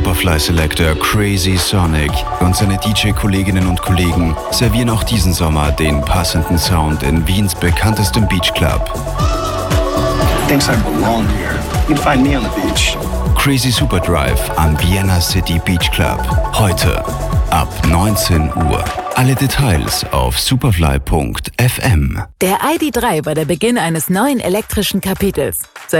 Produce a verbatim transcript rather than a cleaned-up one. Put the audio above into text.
Superfly Selector Crazy Sonic und seine D J-Kolleginnen und Kollegen servieren auch diesen Sommer den passenden Sound in Wiens bekanntestem Beachclub. Thinks I belong here. You'd find me on the beach. Crazy Superdrive am Vienna City Beach Club. Heute ab neunzehn Uhr. Alle Details auf superfly punkt f m. Der I D drei war der Beginn eines neuen elektrischen Kapitels.